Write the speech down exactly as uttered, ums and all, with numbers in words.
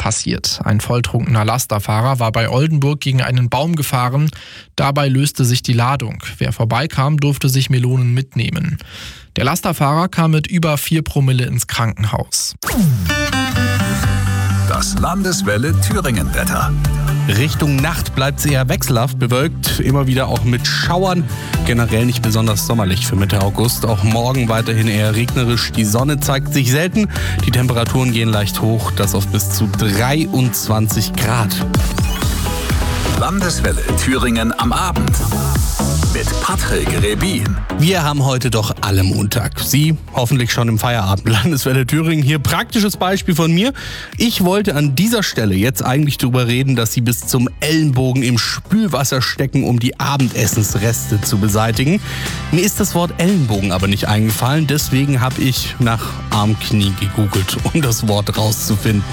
passiert. Ein volltrunkener Lasterfahrer war bei Oldenburg gegen einen Baum gefahren. Dabei löste sich die Ladung. Wer vorbeikam, durfte sich Melonen mitnehmen. Der Lasterfahrer kam mit über vier Promille ins Krankenhaus. Das Landeswelle Thüringen-Wetter. Richtung Nacht bleibt es eher wechselhaft bewölkt, immer wieder auch mit Schauern. Generell nicht besonders sommerlich für Mitte August. Auch morgen weiterhin eher regnerisch. Die Sonne zeigt sich selten. Die Temperaturen gehen leicht hoch, das auf bis zu dreiundzwanzig Grad. Landeswelle Thüringen am Abend. Mit Patrick Rebin. Wir haben heute doch alle Montag. Sie hoffentlich schon im Feierabend. Landeswelle Thüringen hier. Praktisches Beispiel von mir. Ich wollte an dieser Stelle jetzt eigentlich darüber reden, dass Sie bis zum Ellenbogen im Spülwasser stecken, um die Abendessensreste zu beseitigen. Mir ist das Wort Ellenbogen aber nicht eingefallen. Deswegen habe ich nach Armknie gegoogelt, um das Wort rauszufinden.